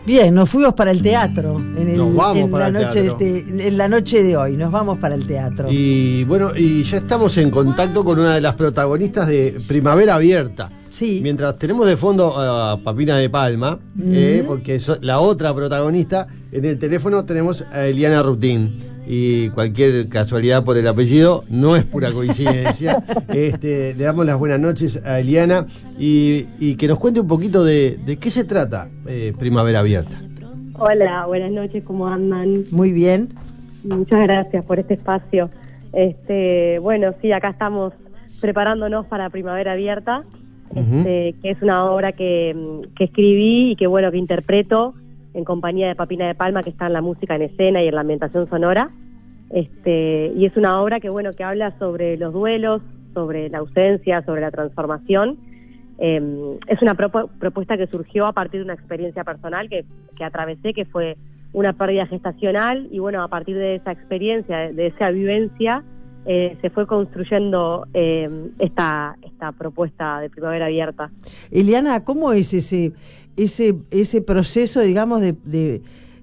Bien, nos fuimos para el teatro Nos vamos para el teatro. En la noche de hoy, nos vamos para el teatro. Y bueno, y ya estamos en contacto con una de las protagonistas de Primavera Abierta. Sí. Mientras tenemos de fondo a Papina de Palma, porque la otra protagonista, en el teléfono tenemos a Eliana Rutín. Y cualquier casualidad por el apellido no es pura coincidencia. Le damos las buenas noches a Eliana y que nos cuente un poquito de qué se trata Primavera Abierta. Hola, buenas noches, ¿cómo andan? Muy bien. Muchas gracias por este espacio. Bueno, sí, acá estamos preparándonos para Primavera Abierta, que es una obra que escribí y que interpreto en compañía de Papina de Palma, que está en la música en escena y en la ambientación sonora. Y es una obra que habla sobre los duelos, sobre la ausencia, sobre la transformación. Es una propuesta que surgió a partir de una experiencia personal que atravesé, que fue una pérdida gestacional, y a partir de esa experiencia, de esa vivencia, se fue construyendo esta propuesta de Primavera Abierta. Eliana, ¿cómo es ese proceso, digamos, de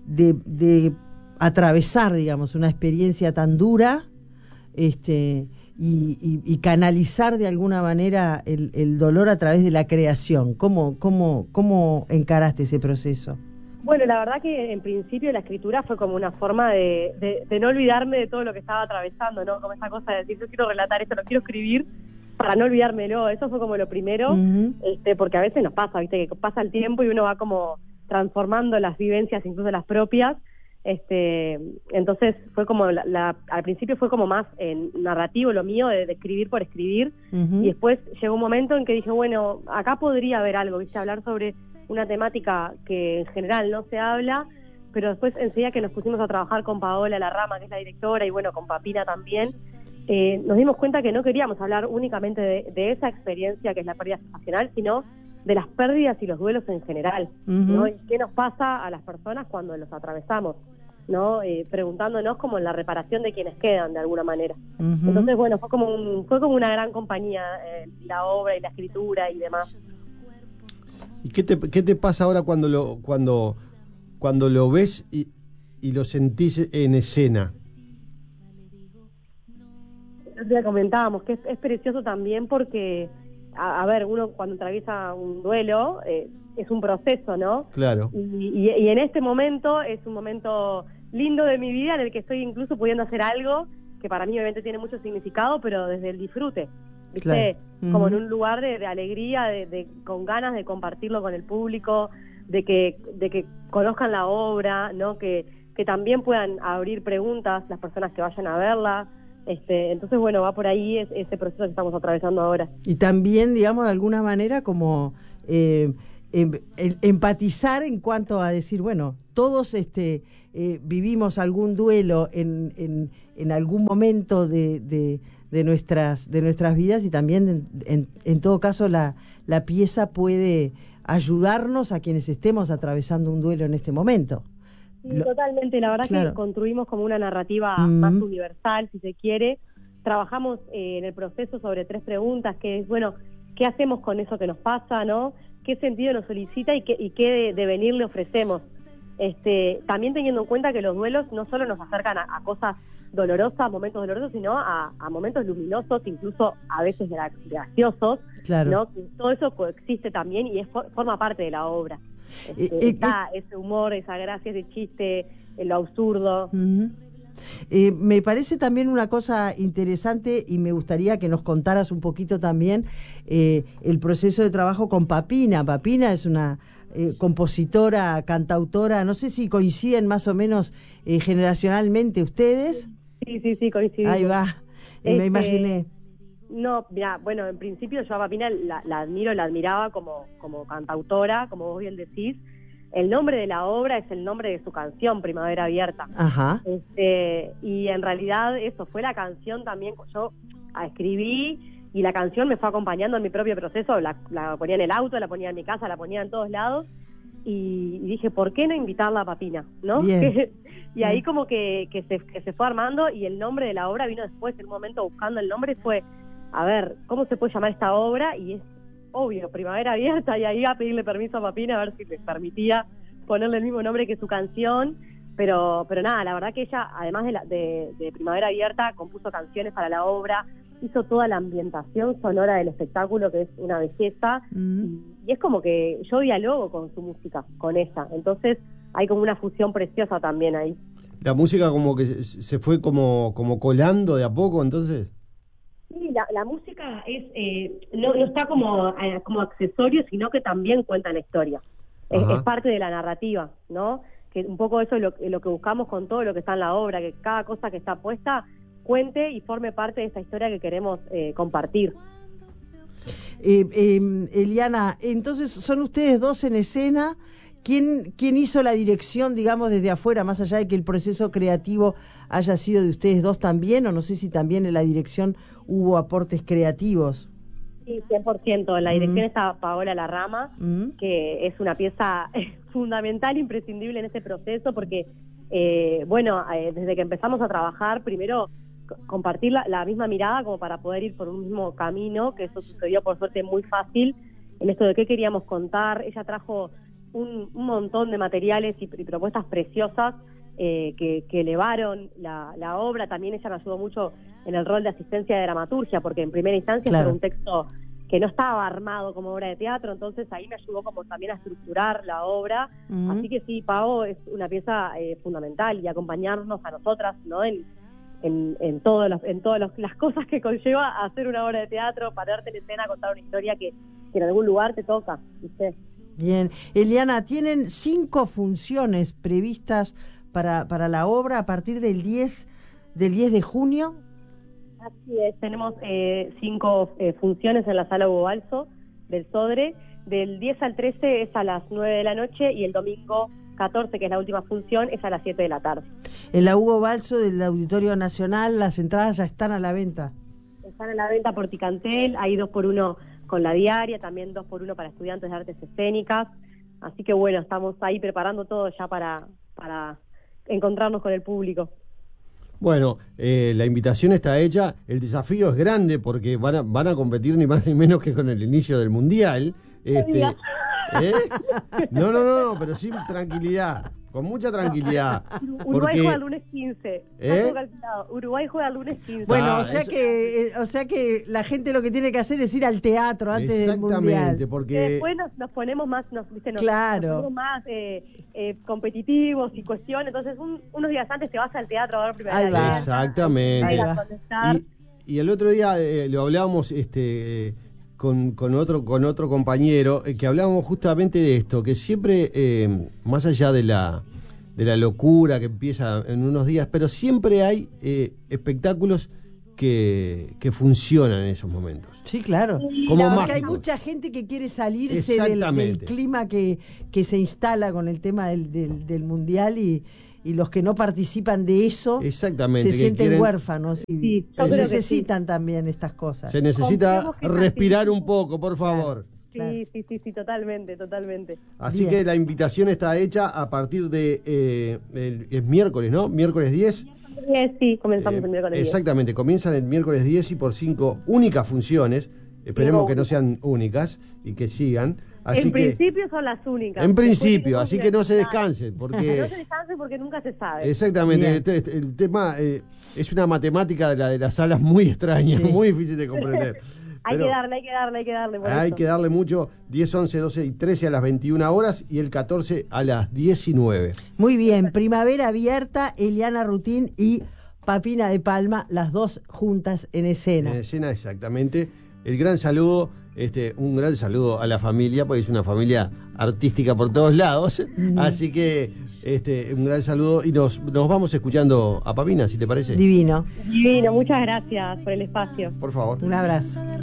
atravesar, digamos, una experiencia tan dura, y canalizar de alguna manera el dolor a través de la creación? ¿Cómo encaraste ese proceso? Bueno, la verdad que en principio la escritura fue como una forma de no olvidarme de todo lo que estaba atravesando, ¿no? Como esa cosa de decir, yo quiero relatar esto, lo quiero escribir para no olvidármelo. Eso fue como lo primero, porque a veces nos pasa, ¿viste? Que pasa el tiempo y uno va como transformando las vivencias, incluso las propias. Entonces fue como al principio fue como más narrativo lo mío, de escribir por escribir, y después llegó un momento en que dije, bueno, acá podría haber algo, ¿viste? Hablar sobre una temática que en general no se habla, pero después enseguida que nos pusimos a trabajar con Paola Larrama, que es la directora, y con Papina también, nos dimos cuenta que no queríamos hablar únicamente de esa experiencia que es la pérdida gestacional, sino de las pérdidas y los duelos en general, ¿no? Y qué nos pasa a las personas cuando los atravesamos, ¿no? Preguntándonos como en la reparación de quienes quedan, de alguna manera. Entonces, fue como una gran compañía, la obra y la escritura y demás. ¿Y qué te pasa ahora cuando lo ves y lo sentís en escena? El otro día comentábamos que es precioso también porque, a ver, uno cuando atraviesa un duelo, es un proceso, ¿no? Claro. Y en este momento es un momento lindo de mi vida en el que estoy incluso pudiendo hacer algo que para mí obviamente tiene mucho significado, pero desde el disfrute, ¿viste? Claro. Como en un lugar de alegría, con ganas de compartirlo con el público, de que conozcan la obra, ¿no? Que también puedan abrir preguntas las personas que vayan a verla. Entonces, va por ahí ese proceso que estamos atravesando ahora. Y también, digamos, de alguna manera como empatizar en cuanto a decir, bueno, todos vivimos algún duelo en algún momento de nuestras vidas, y también en todo caso la pieza puede ayudarnos a quienes estemos atravesando un duelo en este momento. Sí, totalmente. La verdad, claro, que construimos como una narrativa más universal, si se quiere. Trabajamos en el proceso sobre 3 preguntas, que es, ¿qué hacemos con eso que nos pasa, no? ¿Qué sentido nos solicita y qué devenir le ofrecemos? También teniendo en cuenta que los duelos no solo nos acercan a cosas dolorosas, momentos dolorosos, sino a momentos luminosos, incluso a veces graciosos, claro, ¿no? Todo eso coexiste también y forma parte de la obra. Está ese humor, esa gracia, ese chiste, lo absurdo. Me parece también una cosa interesante, y me gustaría que nos contaras un poquito también el proceso de trabajo con Papina. Papina es una compositora, cantautora, no sé si coinciden más o menos generacionalmente ustedes. Sí, coincidimos. Ahí va, me imaginé. No, mira, en principio yo a Papina la admiro, la admiraba como cantautora, como vos bien decís. El nombre de la obra es el nombre de su canción, Primavera Abierta. Ajá. Y en realidad eso fue la canción también, yo escribí y la canción me fue acompañando en mi propio proceso, la ponía en el auto, la ponía en mi casa, la ponía en todos lados, y dije, ¿por qué no invitarla a Papina? ¿No? Y ahí como que se fue armando, y el nombre de la obra vino después. En un momento buscando el nombre fue, a ver, ¿cómo se puede llamar esta obra? Y es obvio, Primavera Abierta, y ahí iba a pedirle permiso a Papina a ver si me permitía ponerle el mismo nombre que su canción, pero nada, la verdad que ella, además de Primavera Abierta, compuso canciones para la obra, hizo toda la ambientación sonora del espectáculo, que es una belleza, y es como que yo dialogo con su música, con ella, entonces hay como una fusión preciosa también ahí. La música como que se fue como colando de a poco, entonces. Sí, la música es no está como accesorio, sino que también cuenta la historia. Es parte de la narrativa, ¿no? Que un poco eso es lo que buscamos con todo lo que está en la obra, que cada cosa que está puesta cuente y forme parte de esta historia que queremos compartir. Eliana, entonces son ustedes dos en escena. ¿Quién hizo la dirección, digamos, desde afuera, más allá de que el proceso creativo haya sido de ustedes dos también, o no sé si también en la dirección hubo aportes creativos? Sí, 100%. En la dirección está Paola Larrama, que es una pieza fundamental, imprescindible en este proceso, porque, desde que empezamos a trabajar, primero compartir la misma mirada como para poder ir por un mismo camino, que eso sucedió por suerte muy fácil, en esto de qué queríamos contar. Ella trajo un montón de materiales y propuestas preciosas que elevaron la obra. También ella me ayudó mucho en el rol de asistencia de dramaturgia, porque en primera instancia era un texto que no estaba armado como obra de teatro, entonces ahí me ayudó como también a estructurar la obra. Así que sí, Pau es una pieza fundamental, y acompañarnos a nosotras, ¿no? En todas las cosas que conlleva hacer una obra de teatro, pararte en escena, contar una historia que en algún lugar te toca, ¿viste? Bien. Eliana, tienen 5 funciones previstas para la obra a partir del 10 de junio. Así es, tenemos 5 funciones en la Sala Hugo Balso del Sodre. Del 10 al 13 es a las 9 de la noche, y el domingo 14, que es la última función, es a las 7 de la tarde. En la Hugo Balso del Auditorio Nacional, las entradas ya están a la venta. Están a la venta por Ticantel, hay 2x1 con la diaria, también 2x1 para estudiantes de artes escénicas. Así que bueno, estamos ahí preparando todo ya para encontrarnos con el público. Bueno, la invitación está hecha, el desafío es grande porque van a competir ni más ni menos que con el inicio del Mundial. No, pero sin tranquilidad, con mucha tranquilidad. Uruguay juega el lunes 15. Uruguay juega el lunes 15. Bueno, o sea que la gente lo que tiene que hacer es ir al teatro antes del Mundial. Exactamente, porque después nos ponemos más, nos ponemos más competitivos y cuestiones. Entonces, unos días antes te vas al teatro a ver primera vez. Exactamente. Y el otro día lo hablábamos con otro compañero, que hablábamos justamente de esto, que siempre, más allá de la locura que empieza en unos días, pero siempre hay espectáculos que funcionan en esos momentos. Sí, claro. Como porque hay mucha gente que quiere salirse del clima que se instala con el tema del Mundial, y los que no participan de eso se sienten huérfanos y necesitan también estas cosas. Se necesita respirar un poco, por favor. Sí, totalmente. Así Bien. que la invitación está hecha a partir de es miércoles, ¿no? Miércoles 10. Sí, comenzamos el miércoles 10. Exactamente, comienzan el miércoles 10 y por 5 únicas funciones. Esperemos que no sean únicas y que sigan. Así principio son las únicas. En principio, así que no se descansen. Porque no se descansen porque nunca se sabe. Exactamente, el tema es una matemática de las salas muy extraña, muy difícil de comprender. Hay que darle. Hay que darle mucho. 10, 11, 12 y 13 a las 21 horas y el 14 a las 19. Muy bien, Primavera Abierta, Eliana Rutin y Papina de Palma, las dos juntas en escena. En escena, exactamente. El gran saludo, un gran saludo a la familia, porque es una familia artística por todos lados. Así que un gran saludo, y nos vamos escuchando a Papina, si te parece. Divino, muchas gracias por el espacio. Por favor. Un abrazo.